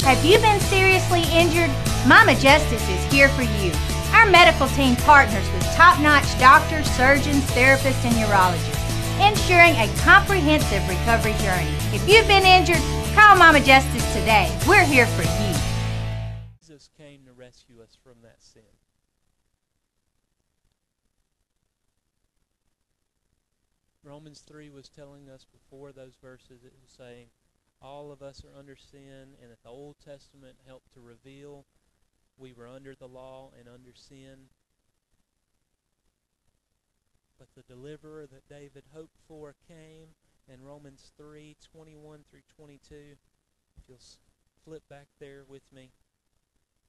Have you been seriously injured? Mama Justice is here for you. Our medical team partners with top-notch doctors, surgeons, therapists, and urologists, ensuring a comprehensive recovery journey. If you've been injured, call Mama Justice today. We're here for you. Jesus came to rescue us from that sin. Romans 3 was telling us before those verses, it was saying, all of us are under sin, and that the Old Testament helped to reveal we were under the law and under sin. But the deliverer that David hoped for came, and Romans 3:21 through 22. If you'll flip back there with me.